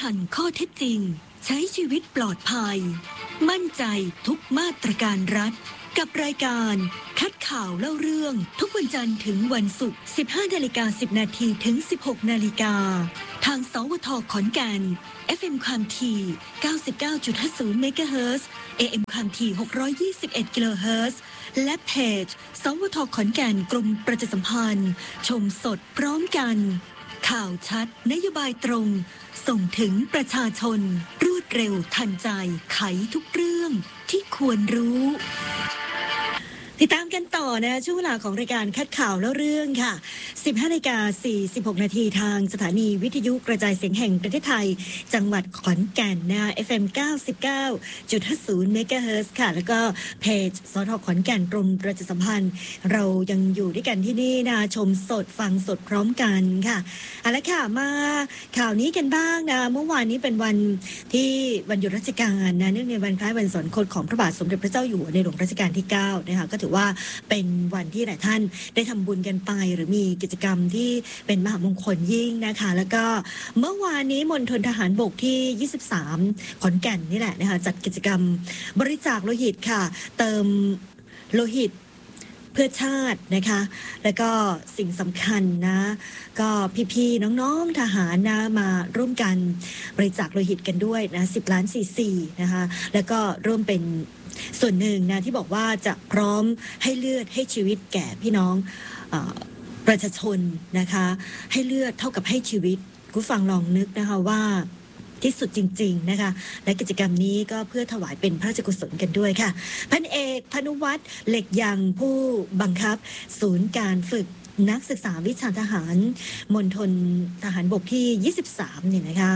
ทันข้อเท็จจริงใช้ชีวิตปลอดภัยมั่นใจทุกมาตรการรัฐกับรายการคัดข่าวเล่าเรื่องทุกวันจันทร์ถึงวันศุกร์ 15:10 นาทีถึง 16 นาฬิกาทางสวทขอนแก่น FM ความถี่ 99.50 เมกะเฮิรตซ์ AM ความถี่ 621 กิโลเฮิรตซ์และเพจสวทขอนแก่นกรมประชาสัมพันธ์ชมสดพร้อมกันข่าวชัดนโยบายตรงส่งถึงประชาชนรวดเร็วทันใจไขทุกเรื่องที่ควรรู้ติดตามกันต่อนะช่วงเวลาของรายการคัดข่าวแล้วเรื่องค่ะ 15:46 นาทีทางสถานีวิทยุกระจายเสียงแห่งประเทศไทยจังหวัดขอนแก่นนะ FM 99.50 เมกะเฮิรตซ์ค่ะแล้วก็เพจสทขอนแก่นกรมประชาสัมพันธ์เรายังอยู่ด้วยกันที่นี่นะชมสดฟังสดพร้อมกันค่ะเอาละค่ะมาข่าวนี้กันบ้างนะเมื่อวานนี้เป็นวันที่วันหยุดราชการนะเนื่องในวันคล้ายวันสวรรคตของพระบาทสมเด็จพระเจ้าอยู่หัวในหลวงรัชกาลที่9นะคะก็ถือว่าเป็นวันที่หลายท่านได้ทำบุญกันไปหรือมีกิจกรรมที่เป็นมหามงคลยิ่งนะคะแล้วก็เมื่อวานนี้มณฑลทหารบกที่23ขอนแก่นนี่แหละนะคะจัดกิจกรรมบริจาคโลหิตค่ะเติมโลหิตเพื่อชาตินะคะแล้วก็สิ่งสำคัญนะก็พี่ๆน้องๆทหารนะมาร่วมกันบริจาคโลหิตกันด้วยนะ10 ล้านซีซีนะคะแล้วก็ร่วมเป็นส่วนหนึ่งนะที่บอกว่าจะพร้อมให้เลือดให้ชีวิตแก่พี่น้องประชาชนนะคะให้เลือดเท่ากับให้ชีวิตคุณฟังลองนึกนะคะว่าที่สุดจริงๆนะคะและกิจกรรมนี้ก็เพื่อถวายเป็นพระราชกุศลกันด้วยค่ะพันเอกพานุวัฒน์เหล็กยังผู้บังคับศูนย์การฝึกนักศึกษาวิชาทหารมณฑลทหารบกที่23เนี่ยนะคะ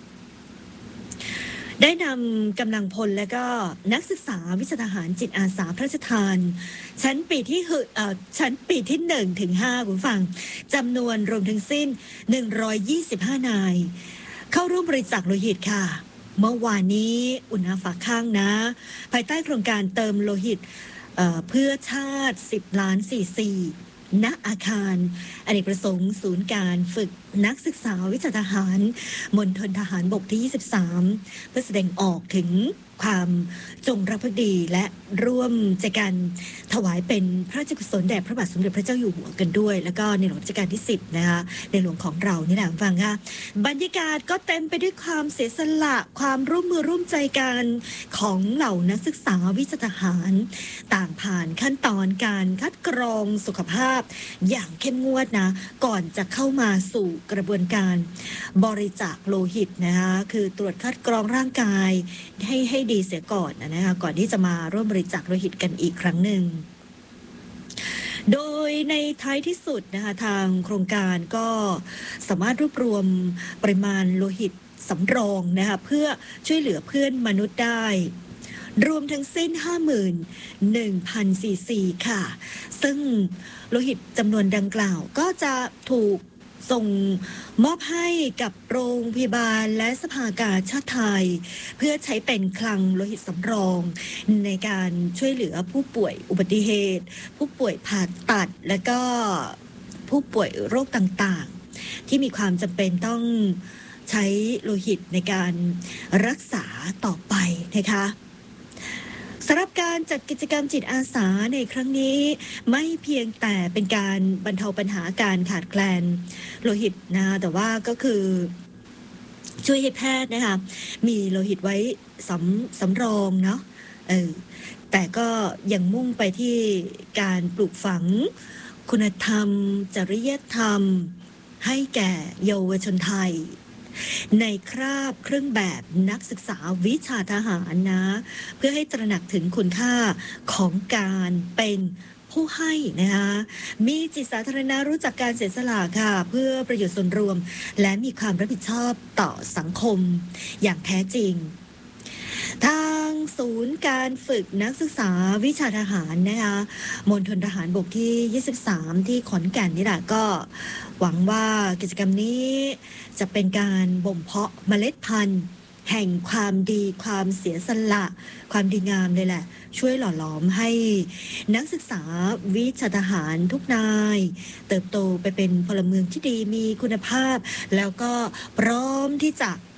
ได้นำกำลังพลและก็นักศึกษาวิชาทหารจิตอาสาพระราชทานชั้นปีที่1ถึง5คุณฟังจำนวนรวมทั้งสิ้น125นายเข้าร่วมบริจาคโลหิตค่ะเมื่อวานนี้อุ่นอาฝากข้างนะภายใต้โครงการเติมโลหิตเพื่อชาติ10 ล้านซีซีณอาคารอเนกประสงค์ศูนย์การฝึกนักศึกษาวิชาทหารมณฑลทหารบกที่23เพื่อแสดงออกถึงความจงรักภักดีและร่วมใจกันถวายเป็นพระราชกุศลแด่พระบาทสมเด็จพระเจ้าอยู่หัวกันด้วยแล้วก็ในหลวงรัชกาลที่10นะคะในหลวงของเรานี่แหละฟังค่ะบรรยากาศก็เต็มไปด้วยความเสียสละความร่วมมือร่วมใจกันของเหล่านักศึกษาวิชาทหารต่างผ่านขั้นตอนการคัดกรองสุขภาพอย่างเข้มงวดนะก่อนจะเข้ามาสู่กระบวนการบริจาคโลหิตนะคะคือตรวจคัดกรองร่างกายให้ดีเสียก่อนนะคะก่อนที่จะมาร่วมบริจาคโลหิตกันอีกครั้งหนึ่งโดยในท้ายที่สุดนะคะทางโครงการก็สามารถรวบรวมปริมาณโลหิตสำรองนะคะเพื่อช่วยเหลือเพื่อนมนุษย์ได้รวมทั้งสิ้น 51,000 ซีซีค่ะซึ่งโลหิตจำนวนดังกล่าวก็จะถูกส่งมอบให้กับโรงพยาบาลและสภากาชาติไทยเพื่อใช้เป็นคลังโลหิตสำรองในการช่วยเหลือผู้ป่วยอุบัติเหตุผู้ป่วยผ่าตัดและก็ผู้ป่วยโรคต่างๆที่มีความจำเป็นต้องใช้โลหิตในการรักษาต่อไปนะคะสำหรับการจัดกิจกรรมจิตอาสาในครั้งนี้ไม่เพียงแต่เป็นการบรรเทาปัญหาการขาดแคลนโลหิตนะแต่ว่าก็คือช่วยให้แพทย์นะคะมีโลหิตไว้สำรองเนาะแต่ก็ยังมุ่งไปที่การปลูกฝังคุณธรรมจริยธรรมให้แก่เยาวชนไทยในคราบเครื่องแบบนักศึกษาวิชาทหารนะเพื่อให้ตระหนักถึงคุณค่าของการเป็นผู้ให้นะคะมีจิตสาธารณะรู้จักการเสียสละค่ะเพื่อประโยชน์ส่วนรวมและมีความรับผิดชอบต่อสังคมอย่างแท้จริงทางศูนย์การฝึกนักศึกษาวิชาทหารนะคะมณฑลทหารบกที่23ที่ขอนแก่นนี่แหละก็หวังว่ากิจกรรมนี้จะเป็นการบ่มเพาะเมล็ดพันธุ์แห่งความดีความเสียสละความดีงามเลยแหละช่วยหล่อหลอมให้นักศึกษาวิชาทหารทุกนายเติบโตไปเป็นพลเมืองที่ดีมีคุณภาพแล้วก็พร้อมที่จะ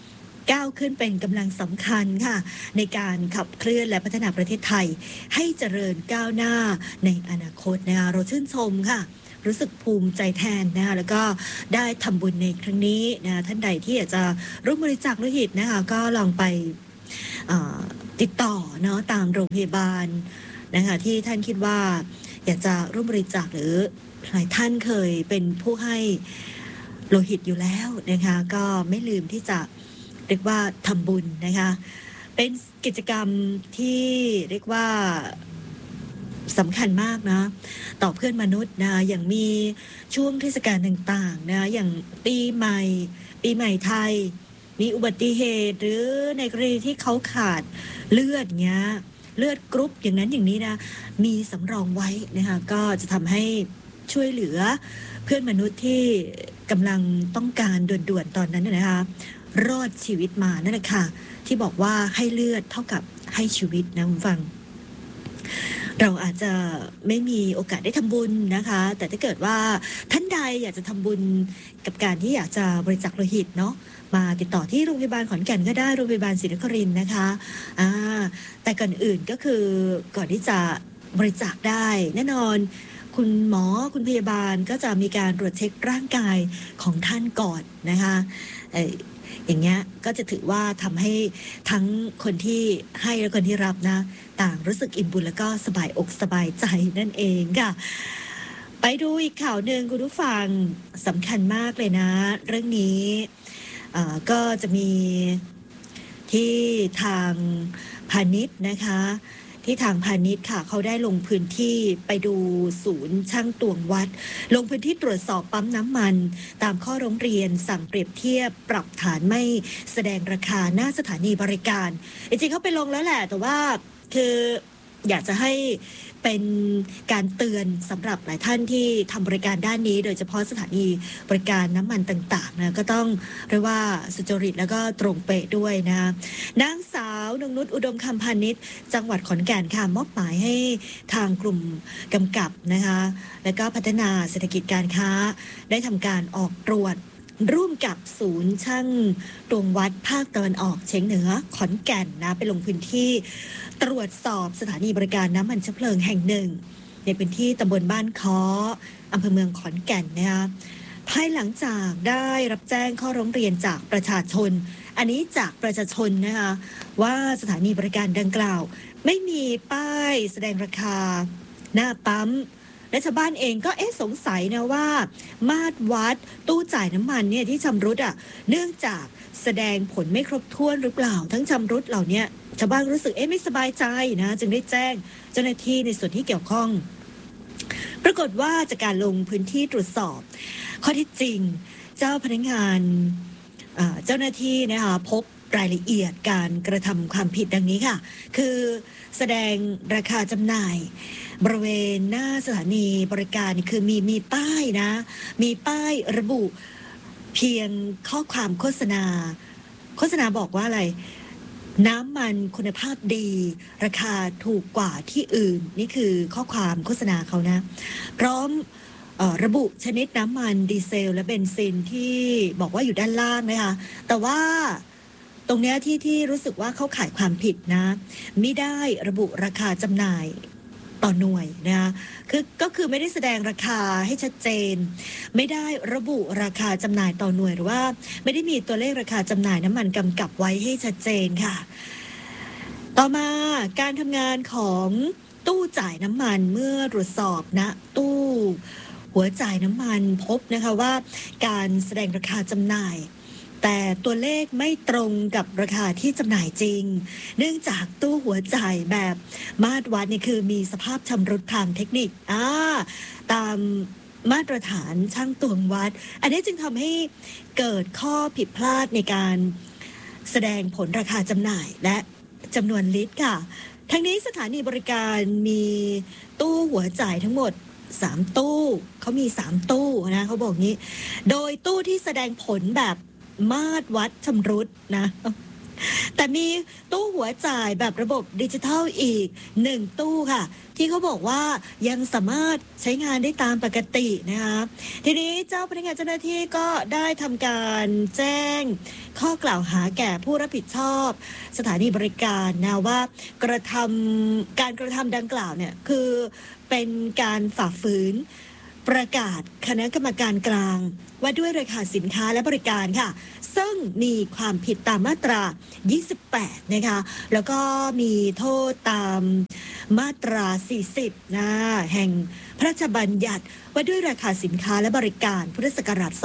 ก้าวขึ้นเป็นกำลังสำคัญค่ะในการขับเคลื่อนและพัฒนาประเทศไทยให้เจริญก้าวหน้าในอนาคตนะคะเราชื่นชมค่ะรู้สึกภูมิใจแทนนะคะแล้วก็ได้ทำบุญในครั้งนี้นะท่านใดที่อยากจะร่วมบริจาคโลหิตนะคะก็ลองไปติดต่อเนาะตามโรงพยาบาลนะคะที่ท่านคิดว่าอยากจะร่วมบริจาคหรือหลายท่านเคยเป็นผู้ให้โลหิตอยู่แล้วนะคะก็ไม่ลืมที่จะเรียกว่าทำบุญนะคะเป็นกิจกรรมที่เรียกว่าสำคัญมากนะต่อเพื่อนมนุษย์นะอย่างมีช่วงเทศกาลต่างๆนะอย่างปีใหม่ไทยมีอุบัติเหตุหรือในกรณีที่เขาขาดเลือดเงี้ยเลือดกรุ๊ปอย่างนั้นอย่างนี้นะมีสำรองไว้นะคะก็จะทำให้ช่วยเหลือเพื่อนมนุษย์ที่กำลังต้องการด่วนๆตอนนั้นนะคะรอดชีวิตมานั่นแหละค่ะที่บอกว่าให้เลือดเท่ากับให้ชีวิตนะคุณฟังเราอาจจะไม่มีโอกาสได้ทำบุญนะคะแต่ถ้าเกิดว่าท่านใดอยากจะทำบุญกับการที่อยากจะบริจาคโลหิตเนาะมาติดต่อที่โรงพยาบาลขอนแก่นก็ได้โรงพยาบาลศรีนครินทร์นะคะแต่ก่อนอื่นก็คือก่อนที่จะบริจาคได้แน่นอนคุณหมอคุณพยาบาลก็จะมีการตรวจเช็คร่างกายของท่านก่อนนะคะอย่างเงี้ยก็จะถือว่าทำให้ทั้งคนที่ให้และคนที่รับนะต่างรู้สึกอิ่มบุญแล้วก็สบายอกสบายใจนั่นเองค่ะไปดูอีกข่าวหนึ่งคุณผู้ฟังสำคัญมากเลยนะเรื่องนี้ก็จะมีที่ทางพาณิชย์นะคะที่ทางพาณิชย์ค่ะเขาได้ลงพื้นที่ไปดูศูนย์ช่างตวงวัดลงพื้นที่ตรวจสอบปั๊มน้ำมันตามข้อร้องเรียนสั่งเปรียบเทียบปรับฐานไม่แสดงราคาหน้าสถานีบริการจริงๆเขาไปลงแล้วแหละแต่ว่าคืออยากจะให้เป็นการเตือนสำหรับหลายท่านที่ทำบริการด้านนี้โดยเฉพาะสถานีบริการน้ำมันต่างๆนะก็ต้องเรียกว่าสุจริตแล้วก็ตรงเป๊ะด้วยนะนางสาวนงนุชอุดมคำพาณิชย์จังหวัดขอนแก่นค่ะมอบหมายให้ทางกลุ่มกำกับนะคะและก็พัฒนาเศรษฐกิจการค้าได้ทำการออกตรวจร่วมกับศูนย์ช่างตวงวัดภาคตะวันออกเฉียงเหนือขอนแก่นนะไปลงพื้นที่ตรวจสอบสถานีบริการน้ำมันเชื้อเพลิงแห่งหนึ่งในพื้นที่ตำบลบ้านค้ออำเภอเมืองขอนแก่นนะคะภายหลังจากได้รับแจ้งข้อร้องเรียนจากประชาชนอันนี้จากประชาชนนะคะว่าสถานีบริการดังกล่าวไม่มีป้ายแสดงราคาหน้าปั๊มและชาวบ้านเองก็สงสัยนะว่ามาตรวัดตู้จ่ายน้ำมันเนี่ยที่ชำรุดเนื่องจากแสดงผลไม่ครบถ้วนหรือเปล่าทั้งชำรุดเหล่านี้ชาวบ้านรู้สึกไม่สบายใจนะจึงได้แจ้งเจ้าหน้าที่ในส่วนที่เกี่ยวข้องปรากฏว่าจากการลงพื้นที่ตรวจสอบข้อเท็จจริงเจ้าพนักงานเจ้าหน้าที่นะคะพบรายละเอียดการกระทำความผิดดังนี้ค่ะคือแสดงราคาจำหน่ายบริเวณหน้าสถานีบริการคือมีป้ายนะมีป้ายระบุเพียงข้อความโฆษณาบอกว่าอะไรน้ำมันคุณภาพดีราคาถูกกว่าที่อื่นนี่คือข้อความโฆษณาเขานะพร้อมระบุชนิดน้ำมันดีเซลและเบนซินที่บอกว่าอยู่ด้านล่างนะคะแต่ว่าตรงนี้ที่รู้สึกว่าเข้าข่ายความผิดนะไม่ได้ระบุราคาจำหน่ายต่อหน่วยนะคะก็คือไม่ได้แสดงราคาให้ชัดเจนไม่ได้ระบุราคาจำหน่ายต่อหน่วยหรือว่าไม่ได้มีตัวเลขราคาจำหน่ายน้ำมันกำกับไว้ให้ชัดเจนค่ะต่อมาการทำงานของตู้จ่ายน้ำมันเมื่อตรวจสอบนะตู้หัวจ่ายน้ำมันพบนะคะว่าการแสดงราคาจำหน่ายแต่ตัวเลขไม่ตรงกับราคาที่จำหน่ายจริงเนื่องจากตู้หัวจ่ายแบบมาตรวัดนี่คือมีสภาพชำรุดทางเทคนิคตามมาตรฐานช่างตวงวัดอันนี้จึงทำให้เกิดข้อผิดพลาดในการแสดงผลราคาจำหน่ายและจำนวนลิตรค่ะทั้งนี้สถานีบริการมีตู้หัวจ่ายทั้งหมด3ตู้เขามี3ตู้นะเขาบอกงี้โดยตู้ที่แสดงผลแบบมาตรวัดชำรุดนะแต่มีตู้หัวจ่ายแบบระบบดิจิทัลอีก1ตู้ค่ะที่เขาบอกว่ายังสามารถใช้งานได้ตามปกตินะคะทีนี้เจ้าพนักงานเจ้าหน้าที่ก็ได้ทำการแจ้งข้อกล่าวหาแก่ผู้รับผิดชอบสถานีบริการนะว่การกระทำดังกล่าวเนี่ยคือเป็นการฝ่าฝืนประกาศคณะกรรมการกลางว่าด้วยราคาสินค้าและบริการค่ะซึ่งมีความผิดตามมาตรา 28 นะคะแล้วก็มีโทษตามมาตรา 40 นะแห่งพระราชบัญญัติว่าด้วยราคาสินค้าและบริการพุทธศักราช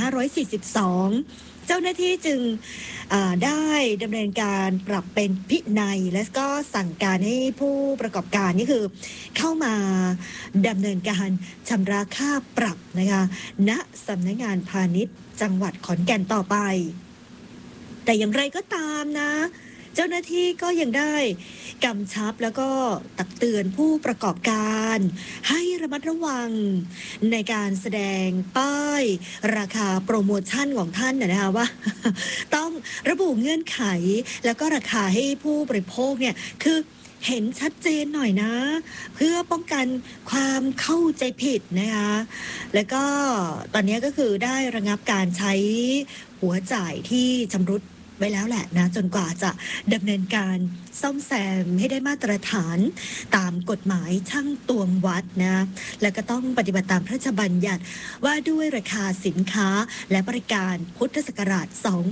2542 เจ้าหน้าที่จึงได้ดำเนินการปรับเป็นพินัยและก็สั่งการให้ผู้ประกอบการนี่คือเข้ามาดำเนินการชำระค่าปรับนะคะณสำนักงานพาณิชย์จังหวัดขอนแก่นต่อไปแต่อย่างไรก็ตามนะเจ้าหน้าที่ก็ยังได้กำชับแล้วก็ตักเตือนผู้ประกอบการให้ระมัดระวังในการแสดงป้ายราคาโปรโมชั่นของท่านนะคะว่า ต้องระบุเงื่อนไขแล้วก็ราคาให้ผู้บริโภคเนี่ยคือเห็นชัดเจนหน่อยนะเพื่อป้องกันความเข้าใจผิดนะคะแล้วก็ตอนนี้ก็คือได้ระงับการใช้หัวจ่ายที่ชำรุดไว้แล้วแหละนะจนกว่าจะดำเนินการซ่อมแซมให้ได้มาตรฐานตามกฎหมายช่างตวงวัดนะแล้วก็ต้องปฏิบัติตามพระราชบัญญัติว่าด้วยราคาสินค้าและบริการพุทธศักราช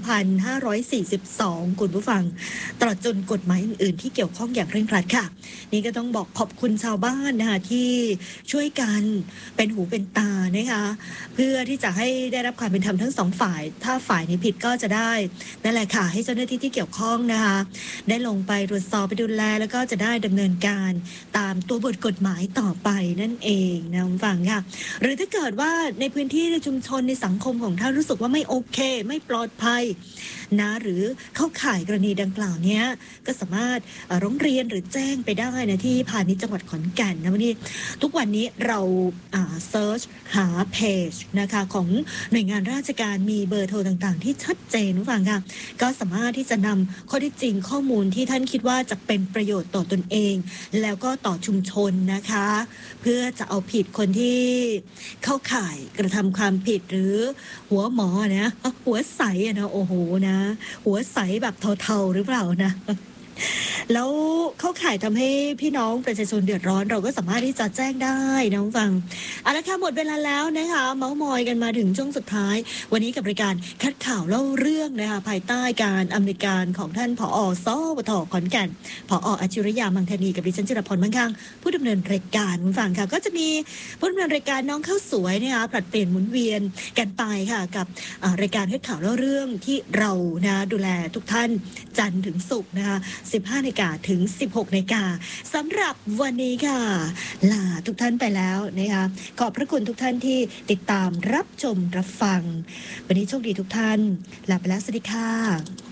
2542 คุณผู้ฟังตลอดจนกฎหมายอื่นๆที่เกี่ยวข้องอย่างเร่งรัดค่ะนี่ก็ต้องบอกขอบคุณชาวบ้านนะคะที่ช่วยกันเป็นหูเป็นตานะคะเพื่อที่จะให้ได้รับความเป็นธรรมทั้งสองฝ่ายถ้าฝ่ายนี้ผิดก็จะได้นั่นแหละค่ะให้เจ้าหน้าที่ที่เกี่ยวข้องนะคะได้ลงไปตรวจสอบไปดูแลแล้วก็จะได้ดำเนินการตามตัวบทกฎหมายต่อไปนั่นเองนะคุณฟังค่ะหรือถ้าเกิดว่าในพื้นที่ในชุมชนในสังคมของท่านรู้สึกว่าไม่โอเคไม่ปลอดภัยนะหรือเข้าข่ายกรณีดังกล่าวเนี้ยก็สามารถร้องเรียนหรือแจ้งไปได้นะที่พาณิชย์จังหวัดขอนแก่นนะวันนี้ทุกวันนี้เราเซิร์ชหาเพจนะคะของหน่วยงานราชการมีเบอร์โทรต่างๆที่ชัดเจนคุณฟังค่ะก็สามารถที่จะนำข้อเท็จจริงข้อมูลที่ท่านคิดว่าจะเป็นประโยชน์ต่อตนเองแล้วก็ต่อชุมชนนะคะเพื่อจะเอาผิดคนที่เข้าข่ายกระทำความผิดหรือหัวหมอนะหัวใสนะโอ้โหนะหัวใสแบบเทาๆหรือเปล่านะแล้วเข้าข่ายทำให้พี่น้องประชาชนเดือดร้อนเราก็สามารถที่จะแจ้งได้นะฟังเอาละค่ะหมดเวลาแล้วนะคะเมาส์มอยกันมาถึงช่วงสุดท้ายวันนี้กับรายการคัดข่าวเล่าเรื่องนะคะภายใต้การอำนวยการของท่านผอ.สวท.ขอนแก่นผอ.อัจฉริยามังคณีกับดิฉันจิรพรมั่งคั่งผู้ดำเนินรายการคุณฟังค่ะก็จะมีผู้ดำเนินรายการน้องข้าวสวยนะคะผลัดเปลี่ยนหมุนเวียนกันไปค่ะกับรายการคัดข่าวเล่าเรื่องที่เรานะดูแลทุกท่านจันทร์ถึงศุกร์นะคะ15 นาฬิกาถึง 16 นาฬิกาสำหรับวันนี้ค่ะลาทุกท่านไปแล้วนะคะขอบพระคุณทุกท่านที่ติดตามรับชมรับฟังวันนี้โชคดีทุกท่านลาไปแล้วสวัสดีค่ะ